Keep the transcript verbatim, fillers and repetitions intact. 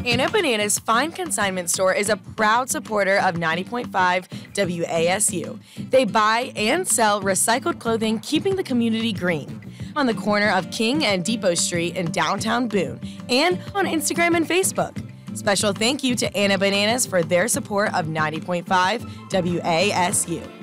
Anna Bananas Fine Consignment Store is a proud supporter of ninety point five W A S U. They buy and sell recycled clothing, keeping the community green. On the corner of King and Depot Street in downtown Boone, and on Instagram and Facebook. Special thank you to Anna Bananas for their support of ninety point five W A S U.